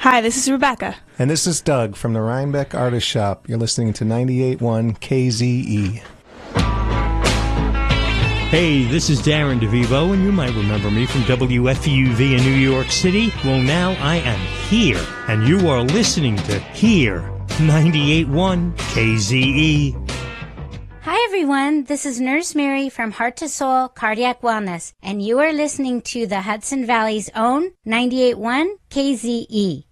Hi, this is Rebecca. And this is Doug from the Rhinebeck Artist Shop. You're listening to 98.1 KZE. Hey, this is Darren DeVivo, and you might remember me from WFUV in New York City. Well, now I am here, and you are listening to Here, 98.1 KZE. Hi, everyone. This is Nurse Mary from Heart to Soul Cardiac Wellness, and you are listening to the Hudson Valley's own 98.1 KZE.